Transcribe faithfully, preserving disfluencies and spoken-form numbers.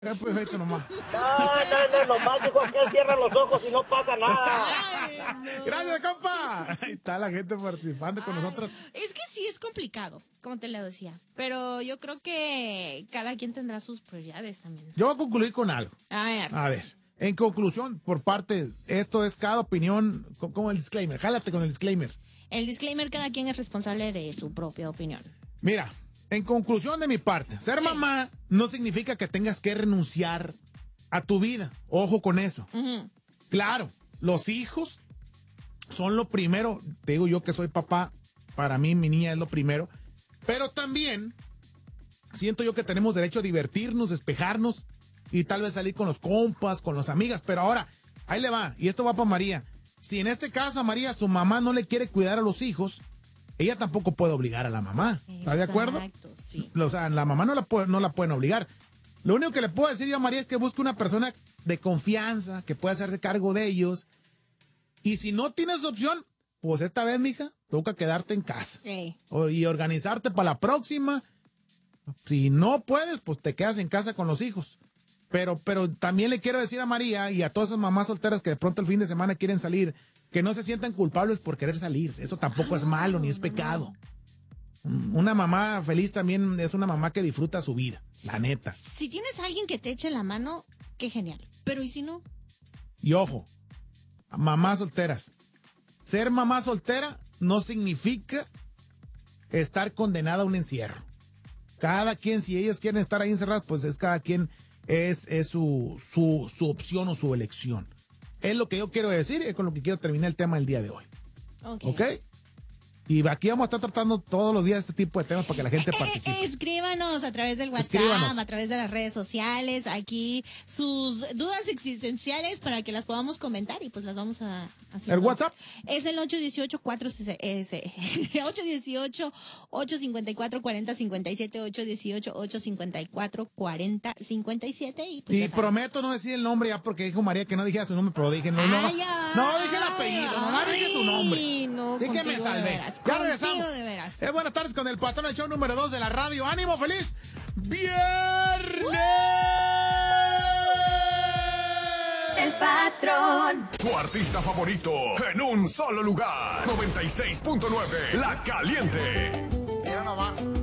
Ya, pues, vete nomás. No, no, no, nomás dijo que él cierra los ojos y no pasa nada. Ay, no. Gracias, compa. Ahí está la gente participando con Ay, nosotros. Es que sí es complicado, como te lo decía. Pero yo creo que cada quien tendrá sus prioridades también. Yo voy a concluir con algo. A ver. A ver, en conclusión, por parte, esto es cada opinión, co- como el disclaimer. Jálate con el disclaimer. El disclaimer, cada quien es responsable de su propia opinión. Mira, en conclusión de mi parte, ser Sí. mamá no significa que tengas que renunciar a tu vida. Ojo con eso. Ujú. Claro, los hijos son lo primero. Te digo yo que soy papá, para mí mi niña es lo primero. Pero también siento yo que tenemos derecho a divertirnos, despejarnos y tal vez salir con los compas, con las amigas. Pero ahora, ahí le va, y esto va para María. Si en este caso a María su mamá no le quiere cuidar a los hijos, ella tampoco puede obligar a la mamá. ¿Está de acuerdo? Exacto, sí. O sea, la mamá no la, puede, no la pueden obligar. Lo único que le puedo decir yo a María es que busque una persona de confianza, que pueda hacerse cargo de ellos. Y si no tienes opción, pues esta vez, mija, toca quedarte en casa. Sí. O- y organizarte para la próxima. Si no puedes, pues te quedas en casa con los hijos. Pero, pero también le quiero decir a María y a todas esas mamás solteras que de pronto el fin de semana quieren salir, que no se sientan culpables por querer salir. Eso tampoco es malo ni es pecado. Una mamá feliz también es una mamá que disfruta su vida, la neta. Si tienes a alguien que te eche la mano, qué genial. Pero ¿y si no? Y ojo, mamás solteras. Ser mamá soltera no significa estar condenada a un encierro. Cada quien, si ellos quieren estar ahí encerrados, pues es cada quien, es, es su, su, su opción o su elección. Es lo que yo quiero decir y es con lo que quiero terminar el tema del día de hoy. Ok. ¿Ok? Y aquí vamos a estar tratando todos los días este tipo de temas para que la gente Eh, participe. Escríbanos a través del WhatsApp, Escríbanos. a través de las redes sociales, aquí sus dudas existenciales para que las podamos comentar y pues las vamos a hacer. ¿El WhatsApp? Es el ocho uno ocho, cuatro ocho uno ocho, ocho cinco cuatro, cuatro cero cinco siete, ocho uno ocho, ocho cinco cuatro, cuatro cero cinco siete y pues Y ya saben. prometo no decir el nombre ya porque dijo María que no dijera su nombre, pero dije no, no. Ay, ay, No dije el apellido, nomás dije su nombre. ay, no, Sí que me contigo de salvé. veras, Ya contigo regresamos. de veras. Eh, buenas tardes con el patrón del show número dos de la radio. ¡Ánimo, feliz viernes! El patrón. Tu artista favorito en un solo lugar. noventa y seis punto nueve La Caliente. Mira nomás.